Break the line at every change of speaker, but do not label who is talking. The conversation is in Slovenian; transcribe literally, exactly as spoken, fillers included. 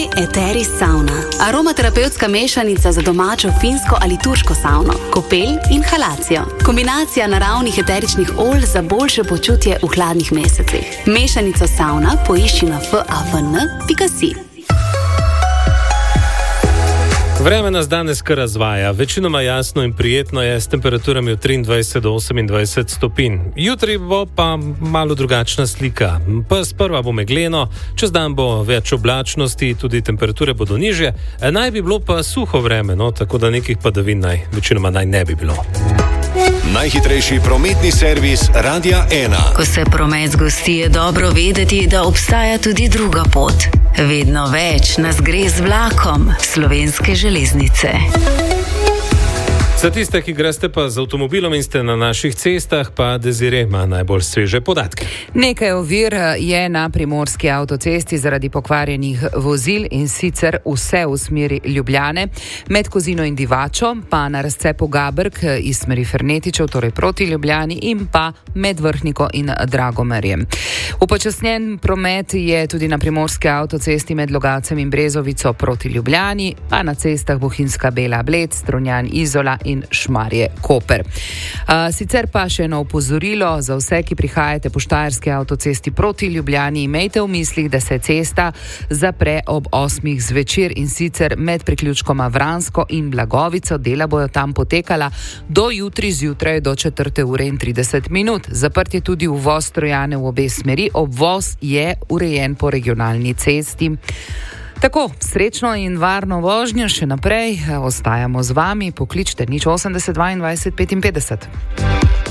Enjoy Eteris Sauna. Aromaterapevtska mešanica za domačo finsko ali turško savno, kopel in halacijo. Kombinacija naravnih eteričnih olj za boljše počutje v hladnih mesecih. Mešanico sauna poišči na fan pika si.
Vreme nas danes kar razvaja, večinoma jasno in prijetno je s temperaturami od triindvajset do osemindvajset stopinj. Jutri bo pa malo drugačna slika. Pa sprva bo megleno, čez dan bo več oblačnosti, tudi temperature bodo nižje. Naj bi bilo pa suho vreme, no, tako da nekih padavin naj, večinoma naj ne bi bilo.
Najhitrejši prometni servis Radia ena.
Ko se promet zgosti, je dobro vedeti, da obstaja tudi druga pot. Vedno več nas gre z vlakom Slovenske železnice.
Za tiste, ki greste pa z avtomobilom in ste na naših cestah, pa Desire ima najbolj sveže podatke.
Nekaj ovir je na primorski avtocesti zaradi pokvarjenih vozil in sicer vse v smeri Ljubljane, med Kozino in Divačo, pa na razcepu Gabrk iz smeri Fernetičev, torej proti Ljubljani, in pa med Vrhniko in Dragomerjem. Upočasnjen promet je tudi na primorski avtocesti med Logacem in Brezovico proti Ljubljani, pa na cestah Bohinjska Bela Bled, Strunjan Izola in Šmarje Koper. Uh, sicer pa še eno opozorilo za vse, ki prihajate po štajerski avtocesti proti Ljubljani, imejte v mislih, da se cesta zapre ob osmih zvečer in sicer med priključkoma Vransko in Blagovico. Dela bojo tam potekala do jutri zjutraj do četrte ure in trideset minut. Zaprt je tudi uvoz Trojane v obe smeri, obvoz je urejen po regionalni cesti. Tako, srečno in varno vožnjo še naprej, ostajamo z vami, pokličite nič osemdeset dvaindvajset petinpetdeset.